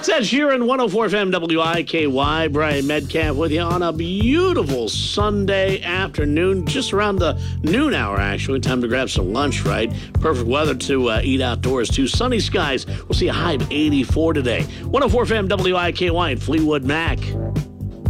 It's Ed Sheeran, 104 FM WIKY. Brian Metcalf with you on a beautiful Sunday afternoon, just around the noon hour, actually. Time to grab some lunch, right? Perfect weather to eat outdoors, too. Sunny skies. We'll see a high of 84 today. 104 FM WIKY in Fleetwood Mac.